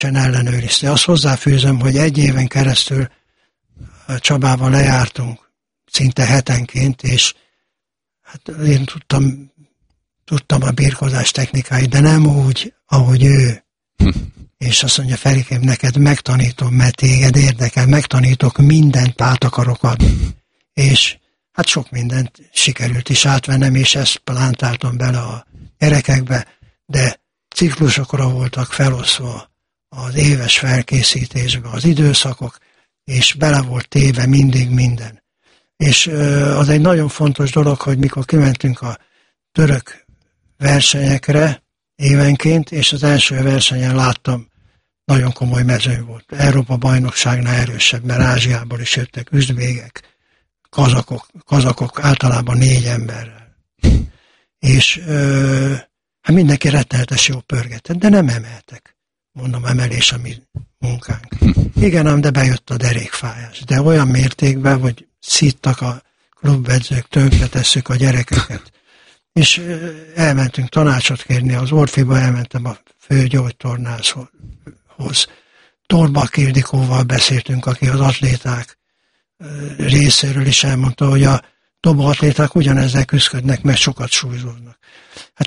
ellenőrizte. Azt hozzáfűzöm, hogy 1 éven keresztül Csabával lejártunk, szinte hetenként, és hát én tudtam a birkózás technikáit, de nem úgy, ahogy ő. És azt mondja, Ferikém, neked megtanítom, mert téged érdekel, megtanítok, mindent át akarok adni. És hát sok mindent sikerült is átvennem, és ezt plántáltam bele a gyerekekbe, de ciklusokra voltak feloszva az éves felkészítésbe az időszakok, és bele volt téve mindig minden. És az egy nagyon fontos dolog, hogy mikor kimentünk a török versenyekre évenként, és az első versenyen láttam, nagyon komoly mezőny volt. Európa bajnokságnál erősebb, mert Ázsiából is jöttek üzbégek, kazakok általában 4 emberrel. És hát mindenki rettenetes jó pörgetett, de nem emeltek. Mondom, emelés a mi munkánk. Igen, ám, de bejött a derékfájás. De olyan mértékben, hogy szittak a klubedzők, tönkretesszük a gyerekeket. És elmentünk tanácsot kérni, az Orfiba elmentem a főgyógytornászhoz. Torbak Ildikóval beszéltünk, aki az atléták részéről is elmondta, hogy a dobóatléták ugyanezzel küzdködnek, mert sokat súlyzódnak. Hát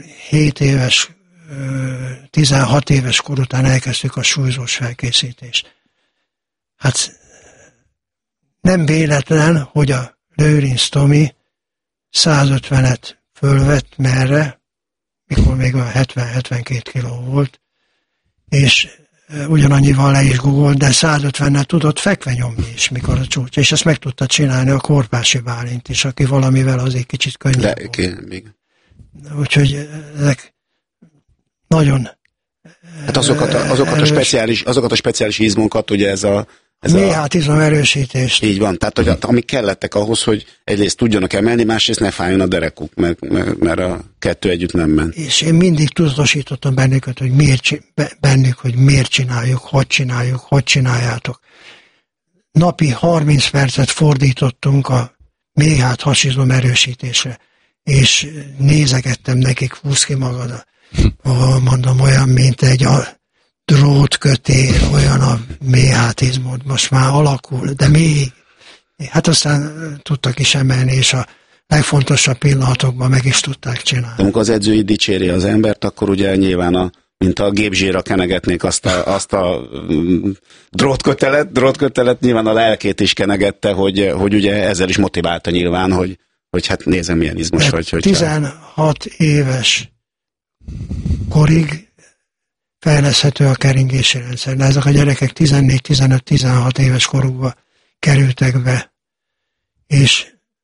16 éves kor után elkezdtük a súlyzós felkészítést. Hát nem véletlen, hogy a Lőrinc Tomi 150-et fölvett merre, mikor még olyan 70-72 kiló volt, és ugyanannyival le is gugolt, de 150-nel tudott fekve nyomni is, mikor a csúcs. És ezt meg tudta csinálni a Korpási Bálint is, aki valamivel azért kicsit könnyebb volt. Úgyhogy ezek nagyon... Hát azokat a speciális izmokat, ugye ez a méhát izom erősítést. Így van, tehát hogy amik kellettek ahhoz, hogy egyrészt tudjanak emelni, másrészt ne fájjon a derekuk, mert a kettő együtt nem ment. És én mindig tudatosítottam bennük, hogy miért csináljuk, hogy csináljátok. Napi 30 percet fordítottunk a méhát hasizom erősítésre, és nézegettem nekik, húzz ki magad, mondom, olyan, mint egy drótkötél, olyan a méhátizmod, most már alakul, de még. Hát aztán tudtak is emelni, és a legfontosabb pillanatokban meg is tudták csinálni. De amikor az edzői dicséri az embert, akkor ugye nyilván mint a gépzsírra kenegetnék azt a drótkötelet, nyilván a lelkét is kenegette, hogy ugye ezzel is motiválta nyilván, hogy hát nézem milyen izmos vagy. 16 éves korig fejleszthető a keringési rendszer, de ezek a gyerekek 14-15-16 éves korukba kerültek be, és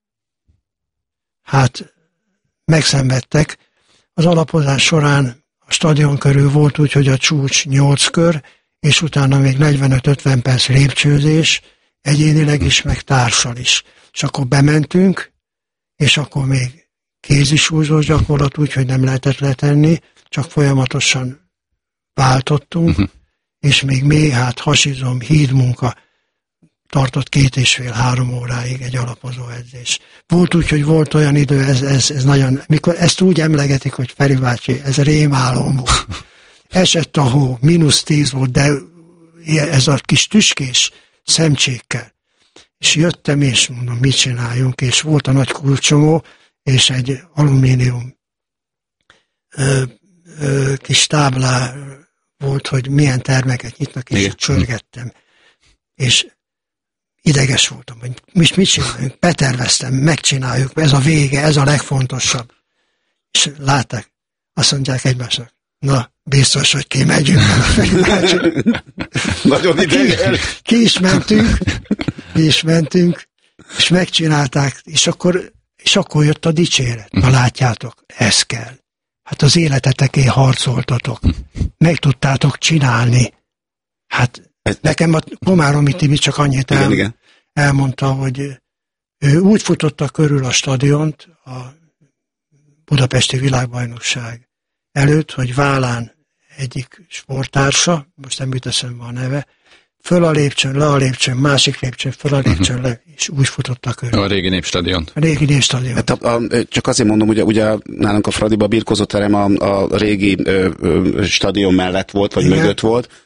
hát megszenvedtek. Az alapozás során a stadion körül volt úgy, hogy a csúcs 8 kör, és utána még 45-50 perc lépcsőzés, egyénileg is, meg társal is. És akkor bementünk, és akkor még kézisúlyzós gyakorlat úgy, hogy nem lehetett letenni, csak folyamatosan váltottunk, és még méhát, hasizom, hídmunka tartott 2,5-3 óráig egy alapozó edzés. Volt úgy, hogy volt olyan idő, ez nagyon, mikor ezt úgy emlegetik, hogy Feri bácsi, ez rémálom volt. Esett a hó, -10 volt, de ez a kis tüskés szemcsékkel. És jöttem, és mondom, mit csináljunk, és volt a nagy kulcsomó, és egy alumínium kis táblá volt, hogy milyen termeket nyitnak, és csörgettem. És ideges voltam, hogy mit csináljunk, beterveztem, megcsináljuk, ez a vége, ez a legfontosabb. És látták, azt mondják egymásnak, na, biztos, hogy kimegyünk. Nagyon ideges. Ki is mentünk, és megcsinálták, és akkor jött a dicséret. Na látjátok, ez kell. Hát az életetekért harcoltatok. Meg tudtátok csinálni. Hát nekem a Komáromi Tibi csak annyit elmondta, hogy ő úgy futotta körül a stadiont a budapesti világbajnokság előtt, hogy vállán egyik sporttársa, most nem jut eszembe a neve, föl a lépcsőn, le a lépcsőn, másik lépcsőn, föl a lépcsőn, le, és úgy futott a körül. A régi Népstadion. A régi Népstadion. Hát csak azért mondom, ugye nálunk a Fradiba birkózóterem a régi stadion mellett volt, vagy mögött volt,